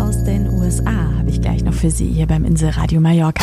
aus den USA habe ich gleich noch für Sie hier beim Inselradio Mallorca.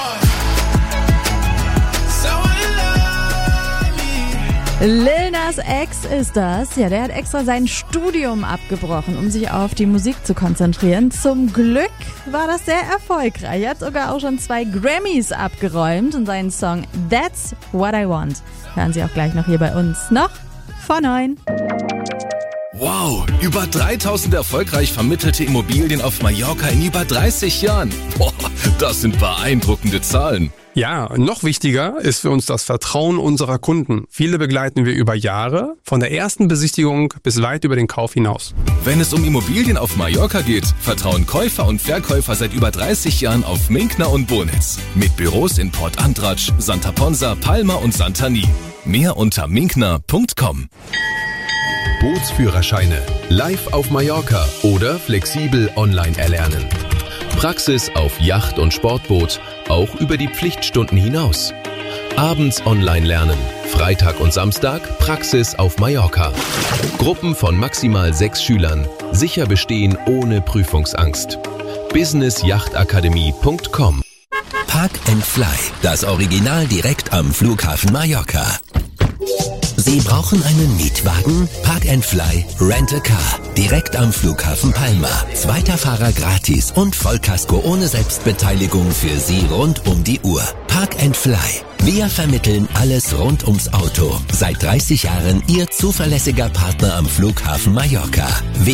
Lil Nas X ist das. Ja, der hat extra sein Studium abgebrochen, um sich auf die Musik zu konzentrieren. Zum Glück war das sehr erfolgreich. Er hat sogar auch schon 2 Grammys abgeräumt und seinen Song That's What I Want hören Sie auch gleich noch hier bei uns. Noch vor 9. Wow, über 3000 erfolgreich vermittelte Immobilien auf Mallorca in über 30 Jahren. Boah, das sind beeindruckende Zahlen. Ja, noch wichtiger ist für uns das Vertrauen unserer Kunden. Viele begleiten wir über Jahre, von der ersten Besichtigung bis weit über den Kauf hinaus. Wenn es um Immobilien auf Mallorca geht, vertrauen Käufer und Verkäufer seit über 30 Jahren auf Minkner und Bonitz. Mit Büros in Port Antratsch, Santa Ponsa, Palma und Santani. Mehr unter minkner.com. Bootsführerscheine live auf Mallorca oder flexibel online erlernen. Praxis auf Yacht und Sportboot, auch über die Pflichtstunden hinaus. Abends online lernen, Freitag und Samstag Praxis auf Mallorca. Gruppen von maximal 6 Schülern, sicher bestehen ohne Prüfungsangst. businessjachtakademie.com. Park and Fly, das Original direkt am Flughafen Mallorca. Sie brauchen einen Mietwagen? Park and Fly Rent a Car. Direkt am Flughafen Palma. 2. Fahrer gratis und Vollkasko ohne Selbstbeteiligung für Sie rund um die Uhr. Park and Fly. Wir vermitteln alles rund ums Auto. Seit 30 Jahren Ihr zuverlässiger Partner am Flughafen Mallorca.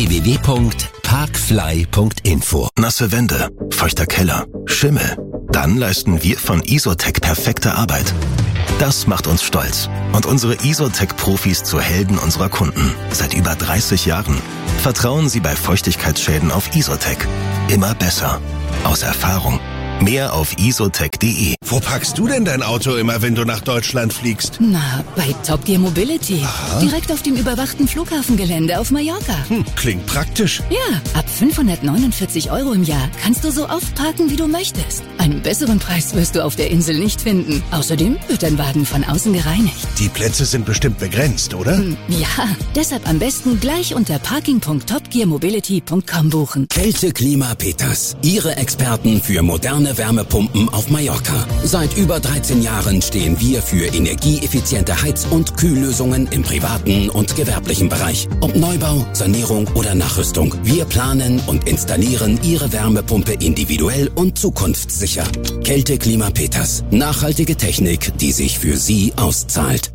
www.parkfly.info. Nasse Wände, feuchter Keller, Schimmel. Dann leisten wir von Isotec perfekte Arbeit. Das macht uns stolz und unsere Isotec-Profis zu Helden unserer Kunden. Seit über 30 Jahren. Vertrauen Sie bei Feuchtigkeitsschäden auf Isotec. Immer besser. Aus Erfahrung. Mehr auf isotec.de. Wo parkst du denn dein Auto immer, wenn du nach Deutschland fliegst? Na, bei Top Gear Mobility. Aha. Direkt auf dem überwachten Flughafengelände auf Mallorca. Klingt praktisch. Ja, ab 549 € im Jahr kannst du so oft parken, wie du möchtest. Einen besseren Preis wirst du auf der Insel nicht finden. Außerdem wird dein Wagen von außen gereinigt. Die Plätze sind bestimmt begrenzt, oder? Ja, deshalb am besten gleich unter parking.topgearmobility.com buchen. Kälte Klima Peters. Ihre Experten für moderne Wärmepumpen auf Mallorca. Seit über 13 Jahren stehen wir für energieeffiziente Heiz- und Kühllösungen im privaten und gewerblichen Bereich. Ob Neubau, Sanierung oder Nachrüstung. Wir planen und installieren Ihre Wärmepumpe individuell und zukunftssicher. Kälte Klima Peters. Nachhaltige Technik, die sich für Sie auszahlt.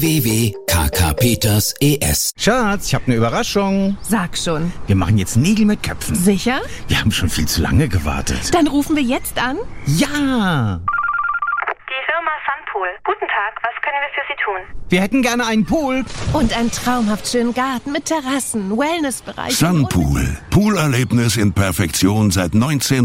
www.kkpeters.es. Schatz, ich habe eine Überraschung. Sag schon. Wir machen jetzt Nägel mit Köpfen. Sicher? Wir haben schon viel zu lange gewartet. Dann rufen wir jetzt an. Ja! Die Firma Sunpool. Guten Tag, was können wir für Sie tun? Wir hätten gerne einen Pool. Und einen traumhaft schönen Garten mit Terrassen, Wellnessbereich. Sunpool. Poolerlebnis in Perfektion seit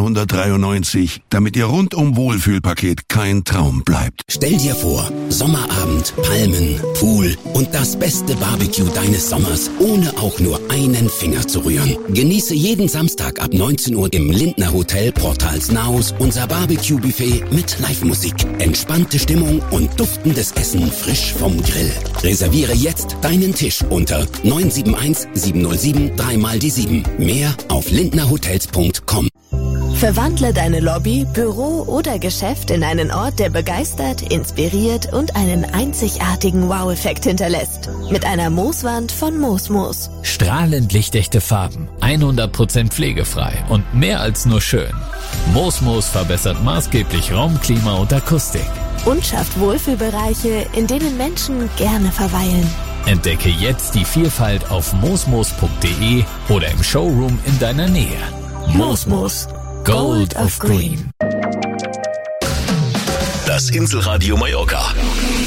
1993, damit Ihr rundum Wohlfühlpaket kein Traum bleibt. Stell dir vor, Sommerabend, Palmen, Pool und das beste Barbecue deines Sommers, ohne auch nur einen Finger zu rühren. Genieße jeden Samstag ab 19 Uhr im Lindner Hotel Portalsnaus unser Barbecue-Buffet mit Live-Musik. Entspannte Stimmung und duftendes Essen frisch vom Grill. Reserviere jetzt deinen Tisch unter 971 707 3x7. Mehr auf lindnerhotels.com. Verwandle deine Lobby, Büro oder Geschäft in einen Ort, der begeistert, inspiriert und einen einzigartigen Wow-Effekt hinterlässt. Mit einer Mooswand von Moosmoos. Strahlend lichtechte Farben, 100% pflegefrei und mehr als nur schön. Moosmoos verbessert maßgeblich Raum, Klima und Akustik. Und schafft Wohlfühlbereiche, in denen Menschen gerne verweilen. Entdecke jetzt die Vielfalt auf moosmoos.de oder im Showroom in deiner Nähe. Moosmoos. Gold of Green. Das Inselradio Mallorca.